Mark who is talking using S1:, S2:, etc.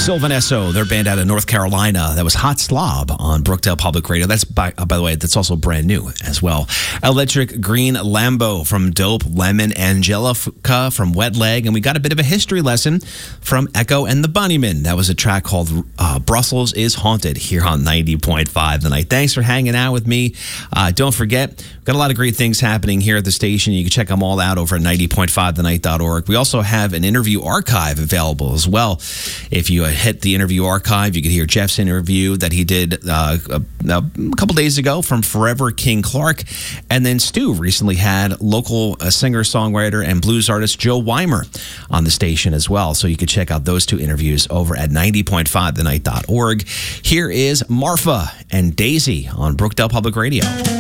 S1: Sylvan Esso, their band out of North Carolina. That was Hot Slob on Brookdale Public Radio. That's by the way, that's also brand new as well. Electric Green Lambo from Dope, Lemon Angelica from Wet Leg, and we got a bit of a history lesson from Echo and the Bunnymen. That was a track called Brussels is Haunted here on 90.5 tonight. Thanks for hanging out with me. Don't forget, we've got a lot of great things happening here at the station. You can check them all out over at 90.5thenight.org. We also have an interview archive available as well. If you hit the interview archive, you can hear Jeff's interview that he did a couple days ago from Forever King Clark. And then Stu recently had local singer, songwriter, and blues artist Joe Weimer on the station as well. So you can check out those two interviews over at 90.5thenight.org. Here is Marfa and Daisy on Brookdale Public Radio.